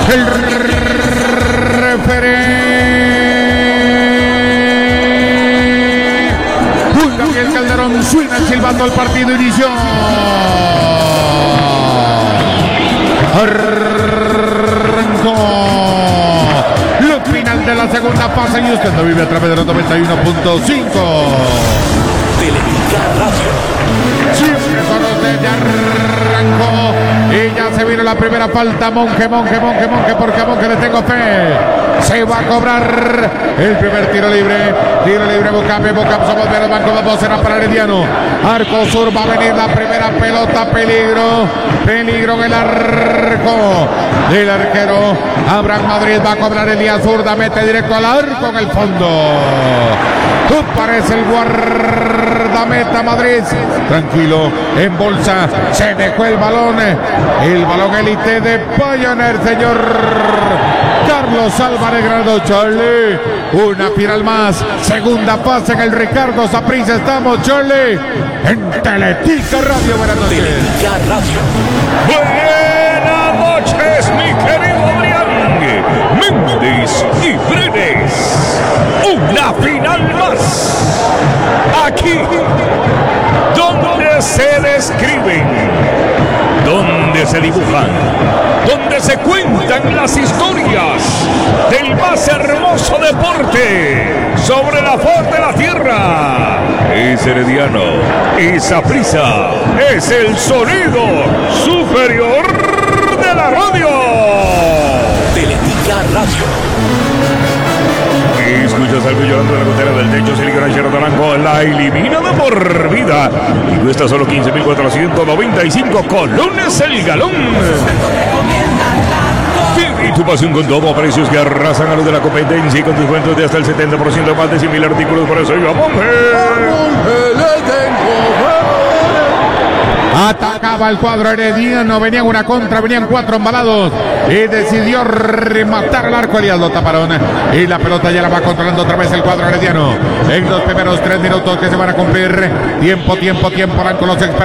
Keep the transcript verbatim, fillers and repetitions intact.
El referee Juan Gabriel Calderón suena el silbato, el partido inició. Arrancó lo final de la segunda fase y usted lo vive a través de los noventa y uno punto cinco. Televisa Radio. Siempre con usted, ya arrancó y ya se vino la primera falta. Monje, Monje, Monje, Monje, porque a Monje le tengo fe. Se va a cobrar el primer tiro libre. Tiro libre, Bocampe, Bocampe, somos de los bancos, vamos, será para Herediano. Arco sur, va a venir la primera pelota, peligro. Peligro en el arco del arquero. Abraham Madrid va a cobrar Elías Zurda, mete directo al arco en el fondo. Parece el guardameta Madrid. Tranquilo, en bolsa, se dejó el balón. El balón élite de Pioneer, señor Carlos Álvarez Grado. Charlie, una final más. Segunda fase en el Ricardo Saprissa. Estamos, Charlie, en Teletica Radio. Buenas noches. Televisa Radio. Buenas noches, mi querido Adrián Méndez y Brenes. Una final más. Aquí, donde se describen, donde se dibujan, donde se cuentan las historias del más hermoso deporte sobre la faz de la tierra. Es Herediano y Saprissa es el sonido superior de la radio. Televisa Radio. Escuchas algo llorando de la gotera del techo, Silicon Achero Talanco, la elimina de por vida y cuesta solo quince mil cuatrocientos noventa y cinco colones el galón. Y tu pasión con todo, precios que arrasan a los de la competencia y con descuentos de hasta el setenta por ciento, más de cien mil artículos. Por eso yo, Monje. Atacaba el cuadro herediano, venían una contra, venían cuatro embalados y decidió rematar al arco. Elías lo taparon y la pelota ya la va controlando otra vez el cuadro herediano en los primeros tres minutos que se van a cumplir. Tiempo, tiempo, tiempo, van con los expertos.